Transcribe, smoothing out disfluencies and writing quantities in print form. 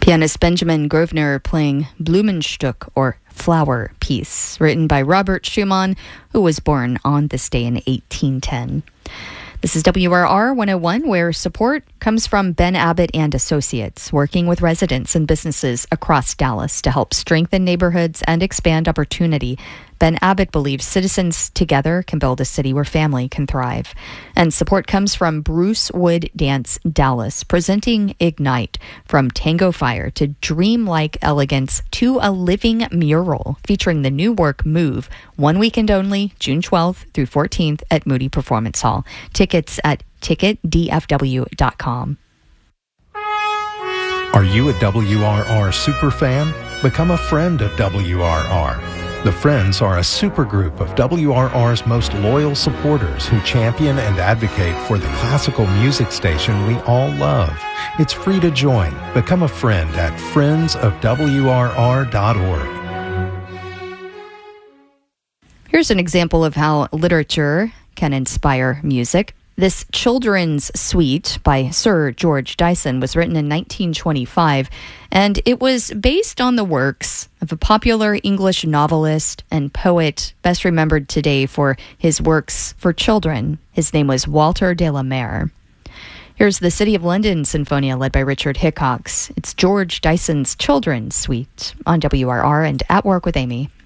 Pianist Benjamin Grosvenor playing Blumenstück, or Flower Piece, written by Robert Schumann, who was born on this day in 1810. This is WRR 101, where support comes from Ben Abbott and Associates, working with residents and businesses across Dallas to help strengthen neighborhoods and expand opportunity. Ben Abbott believes citizens together can build a city where family can thrive. And support comes from Bruce Wood Dance Dallas, presenting Ignite, from Tango Fire to dreamlike elegance to a living mural featuring the new work Move, one weekend only, June 12th through 14th at Moody Performance Hall. Tickets at ticketdfw.com. Are you a WRR superfan? Become a friend of WRR. The Friends are a supergroup of WRR's most loyal supporters who champion and advocate for the classical music station we all love. It's free to join. Become a friend at friendsofwrr.org. Here's an example of how literature can inspire music. This children's suite by Sir George Dyson was written in 1925, and it was based on the works of a popular English novelist and poet best remembered today for his works for children. His name was Walter de la Mare. Here's the City of London Sinfonia led by Richard Hickox. It's George Dyson's Children's Suite on WRR and At Work with Amy.